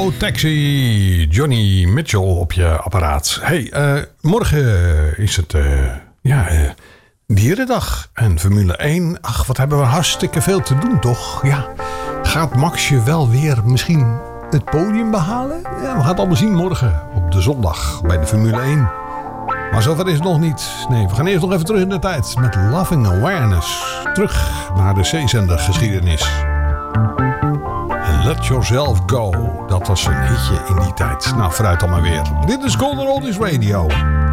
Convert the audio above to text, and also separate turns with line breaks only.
Taxi, Johnny Mitchell op je apparaat. Hey, morgen is het Dierendag en Formule 1. Ach, wat hebben we hartstikke veel te doen, toch? Ja, gaat Maxje wel weer misschien het podium behalen? Ja, we gaan het allemaal zien morgen op de zondag bij de Formule 1. Maar zover is het nog niet. Nee, we gaan eerst nog even terug in de tijd met Loving Awareness. Terug naar de zeezender geschiedenis. Let Yourself Go. Dat was een hitje in die tijd. Nou, vooruit dan maar weer. Dit is Golden Oldies Radio.